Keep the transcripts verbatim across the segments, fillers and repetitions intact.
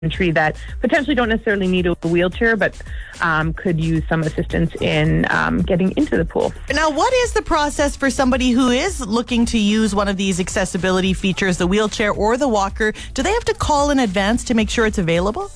entry that potentially don't necessarily need a wheelchair, but um, could use some assistance in um, getting into the pool. Now, what is the process for somebody who is looking to use one of these accessibility features, the wheelchair or the walker? Do they have to call in advance to make sure it's available?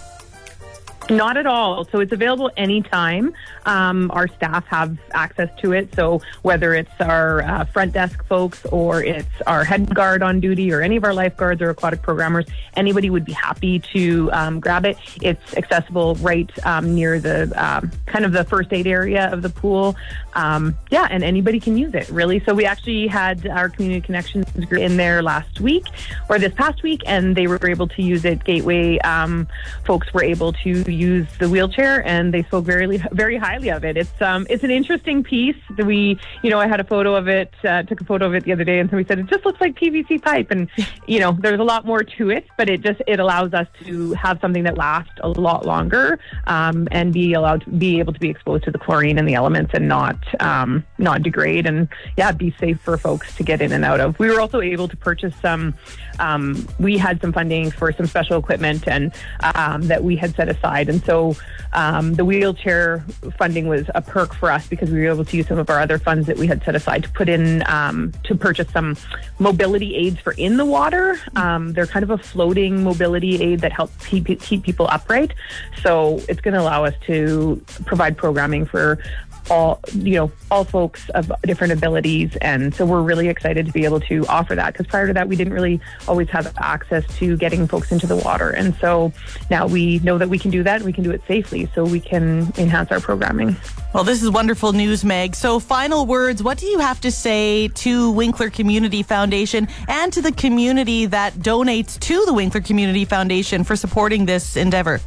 Not at all. So it's available anytime. Um, our staff have access to it. So whether it's our uh, front desk folks or it's our head guard on duty or any of our lifeguards or aquatic programmers, anybody would be happy to um, grab it. It's accessible right um, near the um, kind of the first aid area of the pool. Um, yeah, and anybody can use it, really. So we actually had our Community Connections group in there last week or this past week, and they were able to use it. Gateway um, folks were able to use the wheelchair, and they spoke very, very highly of it. It's um, it's an interesting piece. That we, you know, I had a photo of it, uh, took a photo of it the other day, and somebody said it just looks like P V C pipe, and you know, there's a lot more to it, but it just it allows us to have something that lasts a lot longer, um, and be allowed to be able to be exposed to the chlorine and the elements and not um, not degrade, and yeah, be safe for folks to get in and out of. We were also able to purchase some. Um, we had some funding for some special equipment and um, that we had set aside, and so um, the wheelchair funding was a perk for us because we were able to use some of our other funds that we had set aside to put in um, to purchase some mobility aids for in the water. Um, they're kind of a floating mobility aid that helps keep, keep people upright. So it's going to allow us to provide programming for all, you know, all folks of different abilities. And so we're really excited to be able to offer that, because prior to that, we didn't really always have access to getting folks into the water. And so now we know that we can do that and we can do it safely, so we can enhance our programming. Well, this is wonderful news, Meg. So final words, what do you have to say to Winkler Community Foundation and to the community that donates to the Winkler Community Foundation for supporting this endeavor?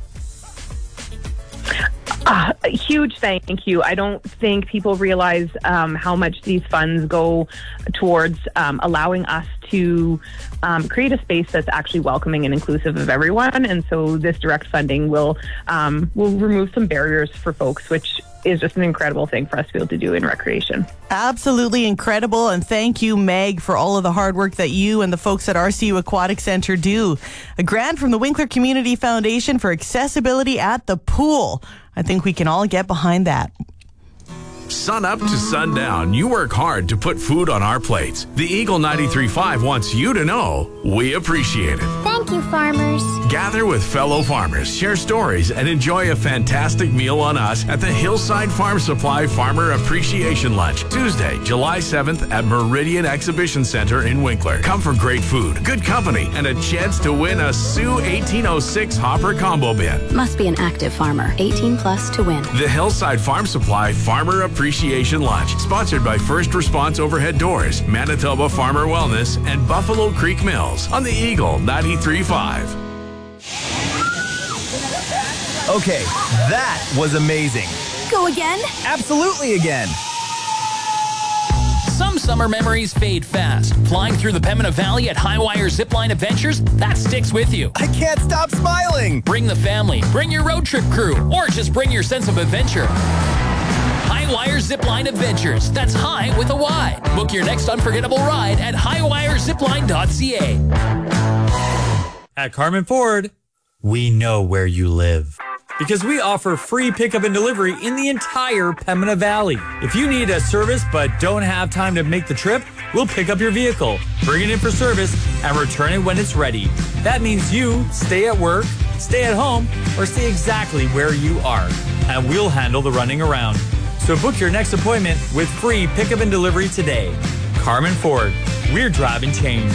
Uh, a huge thank you. I don't think people realize um, how much these funds go towards um, allowing us to um, create a space that's actually welcoming and inclusive of everyone. And so this direct funding will um, will remove some barriers for folks, which is just an incredible thing for us to be able to do in recreation. Absolutely incredible. And thank you, Meg, for all of the hard work that you and the folks at R C U Aquatic Center do. A grant from the Winkler Community Foundation for accessibility at the pool. I think we can all get behind that. Sun up to sundown, you work hard to put food on our plates. The Eagle ninety-three point five wants you to know we appreciate it. Thank you, farmers. Gather with fellow farmers, share stories, and enjoy a fantastic meal on us at the Hillside Farm Supply Farmer Appreciation Lunch, Tuesday, July seventh at Meridian Exhibition Center in Winkler. Come for great food, good company, and a chance to win a Sioux eighteen oh six Hopper Combo Bin. Must be an active farmer, eighteen plus to win. The Hillside Farm Supply Farmer Appreciation Lunch, sponsored by First Response Overhead Doors, Manitoba Farmer Wellness, and Buffalo Creek Mills on the Eagle ninety-three point five. Okay, that was amazing. Go again? Absolutely again. Some summer memories fade fast. Flying through the Pembina Valley at Highwire Zipline Adventures, that sticks with you. I can't stop smiling. Bring the family, bring your road trip crew, or just bring your sense of adventure. Highwire Zipline Adventures. That's high with a Y. Book your next unforgettable ride at highwire zipline dot c a. At Carmen Ford, we know where you live, because we offer free pickup and delivery in the entire Pembina Valley. If you need a service but don't have time to make the trip, we'll pick up your vehicle, bring it in for service, and return it when it's ready. That means you stay at work, stay at home, or stay exactly where you are, and we'll handle the running around. So book your next appointment with free pickup and delivery today. Carmen Ford, we're driving change.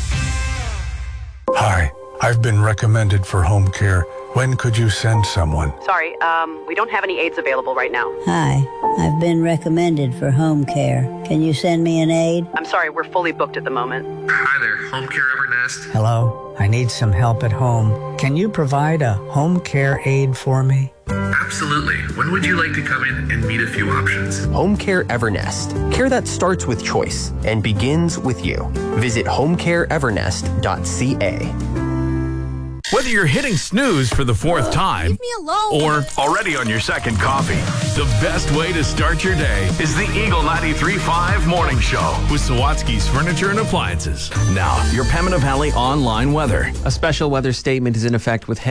Hi, I've been recommended for home care. When could you send someone? Sorry, um, we don't have any aides available right now. Hi, I've been recommended for home care. Can you send me an aide? I'm sorry, we're fully booked at the moment. Hi there, Home Care Evernest. Hello, I need some help at home. Can you provide a home care aide for me? Absolutely. When would you like to come in and meet a few options? Home Care Evernest. Care that starts with choice and begins with you. Visit home care evernest dot c a. Whether you're hitting snooze for the fourth time Leave me alone. or already on your second coffee, the best way to start your day is the Eagle ninety-three point five Morning Show with Sawatsky's Furniture and Appliances. Now, your Pembina Valley online weather. A special weather statement is in effect with